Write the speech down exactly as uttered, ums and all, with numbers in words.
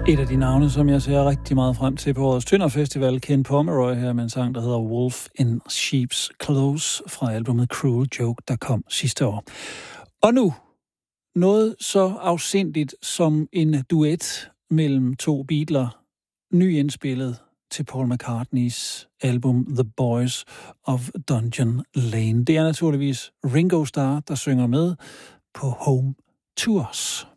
Et af de navne, som jeg ser rigtig meget frem til på årets Tønder Festival, Ken Pomeroy her med en sang, der hedder Wolf in Sheep's Clothes fra albumet Cruel Joke, der kom sidste år. Og nu noget så afsindigt som en duet mellem to Beatler, nyindspillet til Paul McCartneys album The Boys of Dungeon Lane. Det er naturligvis Ringo Starr, der synger med på Home Tours.